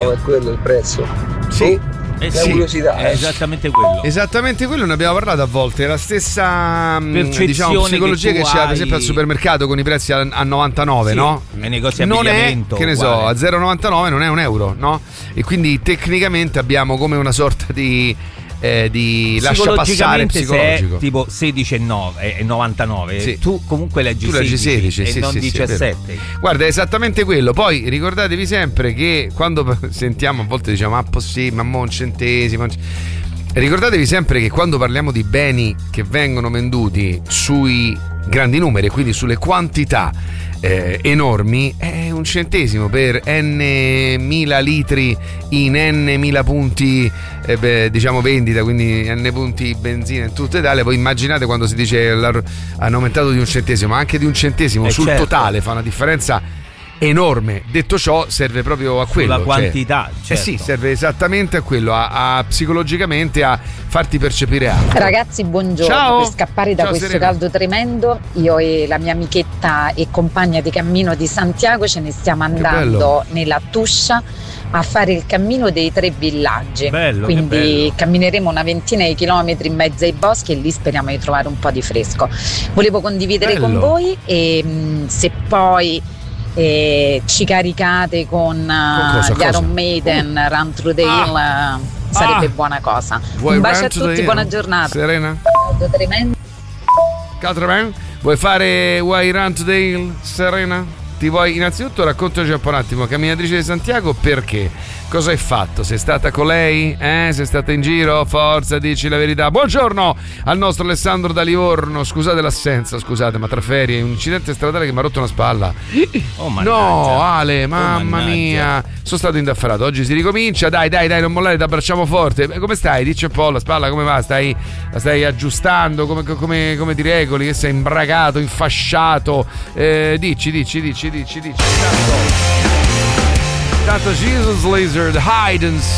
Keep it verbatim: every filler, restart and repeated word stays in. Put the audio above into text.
No, è quello il prezzo. Sì. Eh sì, curiosità, è esattamente quello. Esattamente quello, ne abbiamo parlato a volte. È la stessa diciamo, psicologia che, che c'è hai... per esempio al supermercato con i prezzi a, a novantanove, sì, no? Nei negozi non è, che ne so, uguale. a zero virgola novantanove non è un euro, no? E quindi tecnicamente abbiamo come una sorta di Eh, di lascia passare psicologico. Se è tipo sedici e novantanove, sì. tu comunque leggi tu leggi sedici, sedici e sì, non sì, diciassette. Sì, guarda, è esattamente quello. Poi ricordatevi sempre che quando sentiamo a volte diciamo ah possibile, ma mo un centesimo, ricordatevi sempre che quando parliamo di beni che vengono venduti sui grandi numeri, quindi sulle quantità eh, enormi, è un centesimo per n mila litri in n mila punti eh, beh, diciamo vendita, quindi n punti benzina in tutta Italia. Poi immaginate quando si dice hanno aumentato di un centesimo, ma anche di un centesimo eh sul certo. totale fa una differenza enorme. Detto ciò, serve proprio a quello, sulla quantità, cioè, certo. eh sì, serve esattamente a quello, a, a psicologicamente a farti percepire altro. Ragazzi, buongiorno. Ciao. Per scappare da Ciao, questo Serena. caldo tremendo, io e la mia amichetta e compagna di cammino di Santiago ce ne stiamo andando nella Tuscia a fare il cammino dei tre villaggi. Bello, quindi cammineremo una ventina di chilometri in mezzo ai boschi e lì speriamo di trovare un po' di fresco. Volevo condividere bello. con voi e mh, se poi e ci caricate con, con cosa, gli cosa? Iron Maiden, uh. Run Through the Hill, ah. uh, sarebbe ah. buona cosa. Vuoi un bacio a tutti, buona giornata. Serena? Tremendo. Catraman? Vuoi fare Vuoi Run to the Hill, Serena? Ti vuoi innanzitutto raccontaci un po' un attimo, camminatrice di Santiago, perché? Cosa hai fatto? Sei stata con lei? Eh? Sei stata in giro? Forza, dici la verità. Buongiorno al nostro Alessandro da Livorno. Scusate l'assenza, scusate, ma tra ferie, un incidente stradale che mi ha rotto una spalla. Oh, no, Ale, mamma oh, mia. Sono stato indaffarato. Oggi si ricomincia. Dai, dai, dai, non mollare, ti abbracciamo forte. Come stai? Dici un po' la spalla, come va? Stai, la stai aggiustando? Come, come, come ti regoli? Che sei imbragato, infasciato? Eh, dici, dici, dici, dici, dici. Tanto, tanto Jesus Lizard, hide and